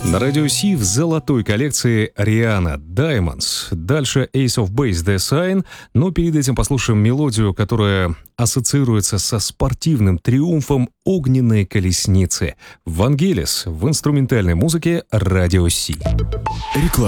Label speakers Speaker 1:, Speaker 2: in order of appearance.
Speaker 1: На радио Си в золотой коллекции Rihanna Diamonds. Дальше Ace of Base The Sign, но перед этим послушаем мелодию, которая ассоциируется со спортивным триумфом огненной колесницы. Вангелис в инструментальной музыке радио Си.
Speaker 2: Реклама.